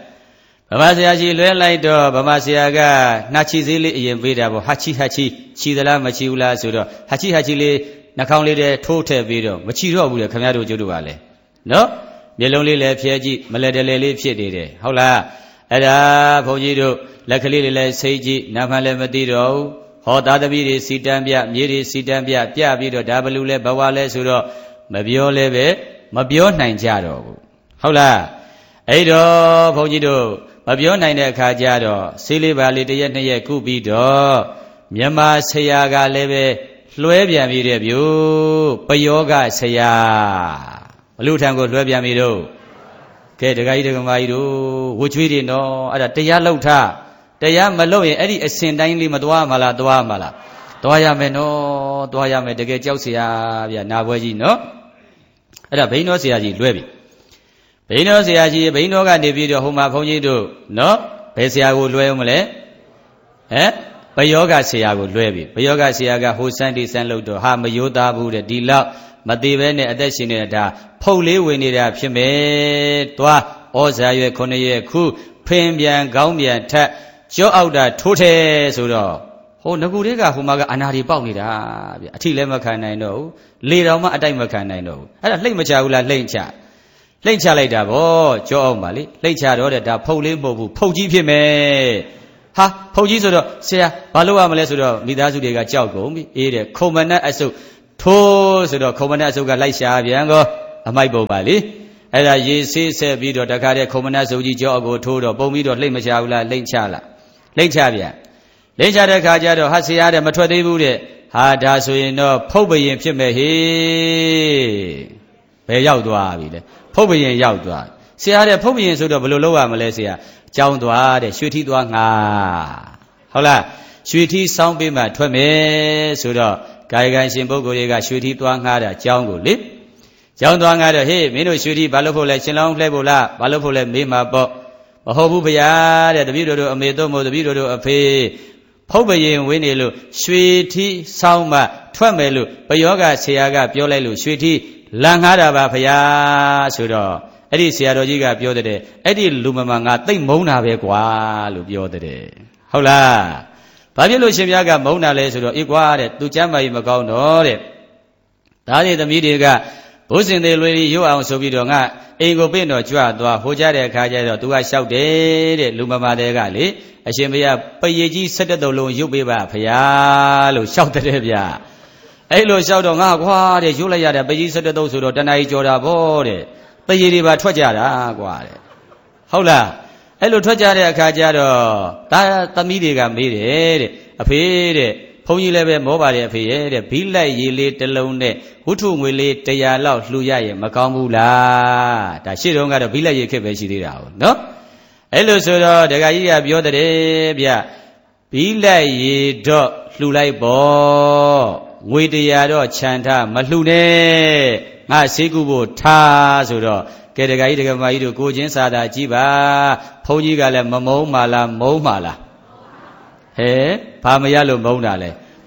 တော့ဗမာဆရာကနှာချီစည်းလေးအရင်ပေးတာပေါ့ဟာချီချီသလားမချီဘူးလားဆိုတော့ဟာချီလေးနှာခေါင်းလေးတည်းထိုးထည့်ပြီးတော့မချီတော့ဘူးလေခင်ဗျားတို့ကျုပ်တို့ကလည်းနော်မျက်လုံးလေးလည်းဖြဲကြည့်မလဲတလဲလေးဖြစ်နေတယ်ဟုတ်လားအဲ့ဒါဘုန်းကြီးတို့လက်ကလေးတွေလည်းစိတ်ကြည့်နာမှလည်းမသိတော့ဘူးဟောသားသမီးတွေစီတန်းပြမြေတွေစီတန်းပြပြီးတော့ဒါဘလူလဲဘဝလဲဆိုတော့မပြောလဲပဲမပြောနိုင်ကြတော့ဘူးဟုတ်လားအဲ့တော့ဘုန်းကြီးတို့မပြောနိုင်တဲ့အခါကျတော့ဆေးလေးပါလေးတစ်ရက်နှစ်ရက်ကုပြီးတော့မြန်မာဆရာကလည်းပဲလွှဲပြန်ပြီးတဲ့ဗျို့ပယောဂဆရာဘလူထံကိုလွှဲပြန်ပြီးတော့ကဲဒကာကြီးဒကာမကြီးတို့ဝှချွေးတွေနော်အဲ့ဒါတရားလောက်ထားတရားမလုပ်ရင်အဲ့ဒီအစဉ်တိုင်းလေးမသွားမလားသွားရမယ်နော်သွားရမယ်တကယ်ကြောက်เสียဗျာနာပွဲကြီးနော်အဲ့ဒါဘိန်းတော်ဆရာကြီးလွှဲပြီဘိန်းတော်ဆရာကြီးဘိန်းတော်ကနေပြီးတော့ဟိုမှာဘုန်းကြီးတို့နော်ဘယ်ဆရာကိုလွှဲအောင်မလဲဘယောဂဆရာကိုလွှဲပြီဘယောဂဆရာကဟိုစန်းဒီစန်းလို့တော့ဟာမယိုးသားဘူးတဲ့ဒီလောက်မသေးပဲနဲ့အသက်ရှင်နေတာဒါဖုတ်လေးဝင်နေတာဖြစ်မယ်သွားဩဇာရွယ်9ရွယ်ခုဖင်ပြန်ကောင်းပြန်ထက်ကြောအောက်တာထိုးထဲဆိုတော့ဟိုငကူတွေကဟိုမှာကအနာတွေပေါက်နေတာဗျအထီလည်းမခံနိုင်တော့ဘူးလေတော်မှအတိုက်မခံနိုင်တော့ဘူးအဲ့ဒါလှိမ့်မချဘူးလားလှိမ့်ချလိုက်တာဗောကြောအောင်ပါလေလှိမ့်ချတော့တဲ့ဒါဖုတ်လေးမဟုတ်ဘူးဖုတ်ကြီးဖြစ်မယ်ဟာဖုတ်ကြီးဆိုတော့ဆရာဘာလုပ်ရမလဲဆိုတော့မိသားစုတွေကကြောက်ကုန်ပြီအေးတဲ့ခုံမနက်အစုပ်ထိုးဆိုတော့ခုံမနက်အစုပ်ကလိုက်ရှာပြန်ကောအမိုက်ပုံပါလေအဲ့ဒါရေဆေးဆက်ပြီးတော့တခါတည်းခုံမနက်စုပ်ကြီးကြောအကိုထိုးတော့ပုံပြီးတော့လှိမ့်မချဘူးလားလှိမ့်ချပြန်လိမ့်ချတဲ့ခါကျတော့ဟာဆရာတဲ့မထွက်သေးဘူးတဲ့ဟာဒါဆိုရင်တော့ဖုတ်ဘယင်ဖြစ်မဲ့ဟေးဘယ်ရောက်သွားပြီလဲဖုတ်ဘယင်ရောက်သွားဆရာတဲ့ဖုတ်ဘယင်ဆိုတော့ဘယ်လိုလုပ်ရမလဲဆရာကြောင်းသွားတဲ့ရွှေထီးသွားငါဟုတ်လားရွှေထီးစောင်းပေးမှထွက်မယ်ဆိုတော့ကာယကံရှင်ပုဂ္ဂိုလ်တွေကရွှေထီးသွားငါတာကြောင်းကိုလေကြောင်းသွားငါတော့ဟေးမင်းတို့ရွှေထီးဘာလို့ဖို့လဲရှင်လောင်းလှဲဖို့လားဘာလို့ဖို့လဲမေးမှာပေါ့မဟုတ်ဘူးဗျာတဲ့တပည့်တော်တို့အမေတို့မို့တပည့်တော်တို့အဖေဖုတ်ဘယင်ဝင်းနေလို့ရွှေထီးဆောင်းမှထွက်မယ်လို့ဘယောဂဆရာကပြောလိုက်လို့ရွှေထီးလန်ငားတာပါဗျာဆိုတော့အဲ့ဒီဆရာတော်ကြီးကပြောတဲ့အဲ့ဒီလူမမငါသိမ့်မုန်းတာပဲကွာလို့ပြောတဲ့ဟုတ်လားဘာဖြစ်လို့ရှင်ဘုရားကမုန်းတာလဲဆိုတော့အေးကွာတဲ့သူကျမ်းမာကြီးမကောင်းတော့တဲ့ဒါတွေသမီးတွေကဘုဇင်သေးလွေရုပ်အောင်ဆိုပြီးတော့ငါအိမ်ကိုပင့်တော်ကြွသွားဟိုကြတဲ့အခါကျတော့သူကလျှောက်တယ်တဲ့လူမမတွေကလေအရှင်ဘုရားပရိကြီး17လုံးရုပ်ပေးပါဖရာလို့လျှောက်တဲ့ဗျာအဲ့လိုလျှောက်တော့ငါကွာတဲ့ရုပ်လိုက်ရတဲ့ပရိကြီး17ဆိုတော့တဏှာကြီးကြော်တာဗောတဲ့ပရိတွေပါထွက်ကြတာကွာတဲ့ဟုတ်လားအဲ့လိုထွက်ကြတဲ့အခါကျတော့ဒါသမီးတွေကမေးတယ်တဲ့အဖေတဲ့ဘုန်းကြီးလည်းပဲမောပါတယ်အဖေရဲ့တဲ့ဘီလိုက်ရေလေးတစ်လုံးနဲ့ဝုထုငွေလေး100လောက်လှူရရင်မကောင်းဘူးလားဒါရှေ့တုန်းကတော့ဘီလိုက်ရေခက်ပဲရှိသေးတာဟုတ်နော်အဲ့လိုဆိုတော့ဒကာကြီးကပြောတယ်ဗျဘီလိုက်ရေတော့လှူလိုက်ပေါ့ငွေ100တော့ခြံထားမလှူနဲ့ငါဆေးကုဖို့ထားဆိုတော့ကဲဒကာကြီးဒကာမကြီးတို့ကိုချင်းစာသာကြည့်ပါဘုန်းကြီးကလည်းမမုန်းပါလားမုန်းပါလားဟဲ့ဘာမရလို့မုန်းတာလဲဘ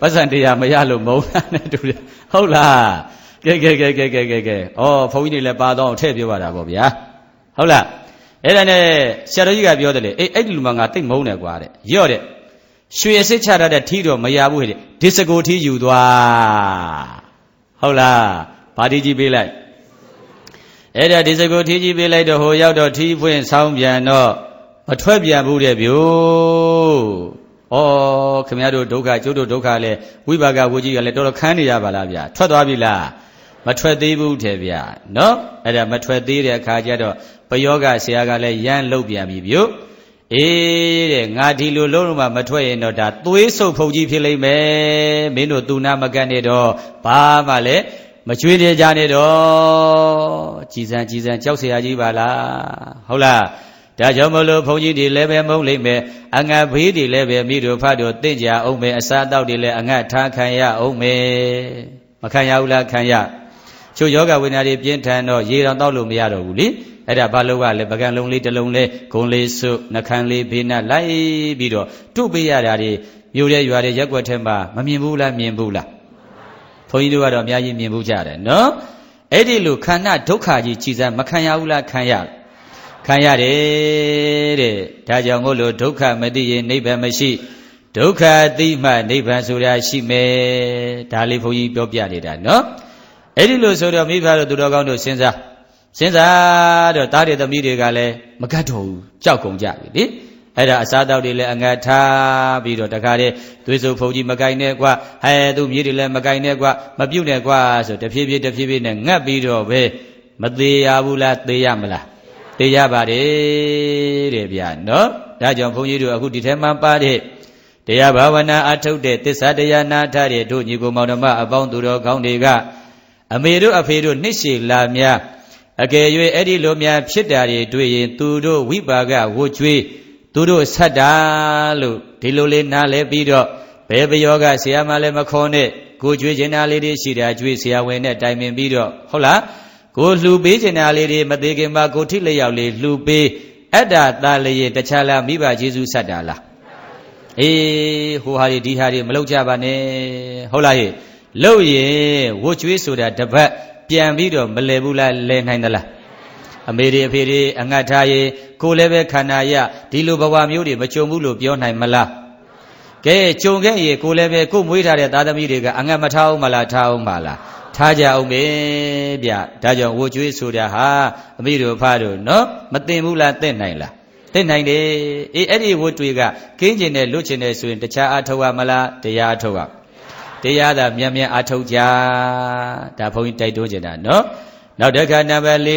ပတ်စံတရားမရလို့မုန်းတာနဲ့တူတယ်ဟုတ်လားကဲဩဘုန်းကြီးတွေလည်းပါတော့ထည့်ပြောပါတာပေါ့ဗျာဟုတ်လားအဲ့ဒါနဲ့ဆရာတော်ကြီးကပြောတယ်လေအဲ့ဒီလူမငါတိတ်မုန်းတယ်ကွာတဲ့ရော့တဲ့ရွှေစစ်ချရတဲ့ထီးတော့မရဘူးဟဲ့ဒီစကိုထီးယူသွားဟုတ်လားဘာထီးကြီးပေးလိုက်အဲ့ဒါဒီစကိုထီးကြီးပေးလိုက်တော့ဟိုရောက်တော့ထီးဖွင့်ဆောင်းပြန်တော့မထွက်ပြန်ဘူးတဲ့ဗျို့ခင်ဗျားတို့ဒုက္ခကျိုးတို့ဒုက္ခလဲဝိပါကဝကြီးကလည်းတော်တော်ခန်းနေရပါလားဗျာထွက်သွားပြီလားမထွက်သေးဘူးတဲ့ဗျာနော်အဲ့ဒါမထွက်သေးတဲ့အခါကျတော့ပယောဂဆရာကလည်းရမ်းလုတ်ပြန်ပြီဗျို့အေးတဲ့ငါဒီလိုလုံးလုံးမထွက်ရင်တော့ဒါသွေးဆုပ်ဖုန်ကြီးဖြစ်လိမ့်မယ်မင်းတို့သူနာမကန်နေတော့ဘာမှလည်းမကျွေးကြနဲ့တော့ကြည်စံကြောက်เสียကြီးပါလားဟုတ်လားဒါကြောင့်မလို့ဘုန်းကြီးတွေလည်းပဲမုန်းလိမ့်မယ်အငတ်ဘေးတွေလည်းပဲမိတို့ဖတ်တို့သိကြအောင်မယ်အစားအသောက်တွေလည်းအငတ်ထားခံရအောင်မယ်မခံရဘူးလားခံရချို့ယောဂဝိညာဉ်တွေပြင်းထန်တော့ရေတောင်တောက်လို့မရတော့ဘူးလေအဲ့ဒါဘာလို့ကလဲပကံလုံးလေးတစ်လုံးလေးဂုံလေးစုနှခမ်းလေးဘေးနဲ့လိုက်ပြီးတော့တုတ်ပေးရတာတွေမြို့တဲ့ရွာတဲ့ရက်ွက်ထဲမှာမမြင်ဘူးလားမြင်ဘူးလားဘုန်းကြီးတို့ကတော့အများကြီးမြင်ဘူးကြတယ်နော်အဲ့ဒီလိုခန္ဓာဒုက္ခကြီးကြည်စမ်းမခံရဘူးလားခံရတယ်တဲ့ဒါကြောင့်မို့လို့ဒုက္ခမသိရင်နိဗ္ဗာန်မရှိဒုက္ခသိမှနိဗ္ဗာန်ဆိုတာရှိမယ်ဒါလေးဘုန်းကြီးပြောပြနေတာနော်အဲ့ဒီလိုဆိုတော့မိဘတို့သူတော်ကောင်းတို့စဉ်းစားတော့သားတွေသမီးတွေကလည်းမကတ်တော့ဘူးကြောက်ကုန်ကြပြီလေအဲ့ဒါအစားတောက်တွေလည်းအငတ်ထားပြီးတော့တခါတည်းသွေးစုပ်ဖုန်ကြီးမကင်နဲ့ကွာသူမြေးတွေလည်းမကင်နဲ့ကွာမပြုတ်နဲ့ကွာဆိုတဖြည်းဖြည်းနဲ့ငတ်ပြီးတော့ပဲမသေးရဘူးလားသေရမလားသေရပါတယ်တဲ့ဗျာနော်ဒါကြောင့်ဘုန်းကြီးတို့အခုဒီထဲမှာပါတဲ့တရားဘာဝနာအထုတ်တဲ့သစ္စာတရားနာထားတဲ့တို့ညီကိုမောင်နှမအပေါင်းသူတော်ကောင်းတွေကအမေတို့အဖေတို့နှစ်ရှည်လာများအကယ်၍အဲ့ဒီလိုများဖြစ်တာတွေတွေ့ရင်သူတို့ဝိပါကဝှကျွေးသူတို့ဆက်တာလို့ဒီလိုလေးနားလဲပြီးတော့ဘယ်ပယောကဆရာမလည်းမခေါ်နဲ့ကိုကျွေးကျင်တာလေးတွေရှိတာကျွေးဆရာဝန်နဲ့တိုင်ပင်ပြီးတော့ဟုတ်လားကိုလှူပေးကျင်တာလေးတွေမသေးခင်မှာကိုထိလျောက်လေးလှူပေးအတ္တသားလေးတခြားလားမိဘကျေးဇူးဆက်တာလားအေးဟိုဟာဒီဟာမလုပ်ကြပါနဲ့ဟုတ်လားဟဲ့လုပ်ရင်ဝှကျွေးဆိုတာတပတ်ပြန်ပြီးတော့မလဲဘူးလားလဲနိုင်သလားအမေတွေအဖေတွေအငတ်ထားရေကိုလည်းပဲခန္ဓာရဒီလိုဘဝမျိုးတွေမကြုံဘူးလို့ပြောနိုင်မလားကဲကြုံခဲ့ရေကိုလည်းပဲကိုမွေးထားတဲ့သားသမီးတွေကအငတ်မထားအောင်မလားထားအောင်ပါလားထားကြအောင်ပဲဗျဒါကြောင့်ဝှကျွေးဆိုတာဟာအမိတို့ဖားတို့နော်မသိဘူးလားသိနိုင်လားသိနိုင်တယ်အေးအဲ့ဒီဝှကျွေးကကင်းကျင်တဲ့လွတ်ကျင်တဲ့ဆိုရင်တခြားအထောက်ရမလားတရားအထောက်ရတရားသာမြန်မြန်အထုတ်ကြဒါဘုန်းကြီးတိုက်တွန်းနေတာနော်နောက်တစ်ခါနံပါတ်